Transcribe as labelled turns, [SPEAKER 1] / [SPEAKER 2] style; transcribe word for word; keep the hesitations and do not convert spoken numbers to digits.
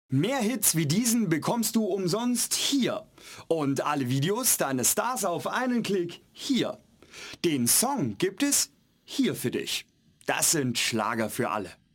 [SPEAKER 1] Mehr Hits wie diesen bekommst du umsonst hier. Und alle Videos deines Stars auf einen Klick hier. Den Song gibt es hier für dich. Das sind Schlager für alle.